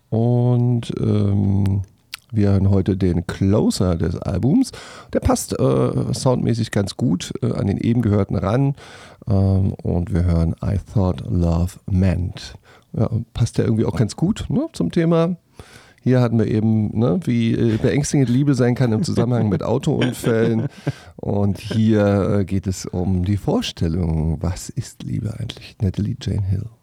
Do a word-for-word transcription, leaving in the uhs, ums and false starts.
Und ähm, wir hören heute den Closer des Albums. Der passt äh, soundmäßig ganz gut äh, an den eben gehörten ran. Ähm, und wir hören I Thought Love Meant. Ja, passt ja irgendwie auch ganz gut, ne, zum Thema. Hier hatten wir eben, ne, wie äh, beängstigend Liebe sein kann im Zusammenhang mit Autounfällen. Und hier äh, geht es um die Vorstellung, was ist Liebe eigentlich? Natalie Jane Hill.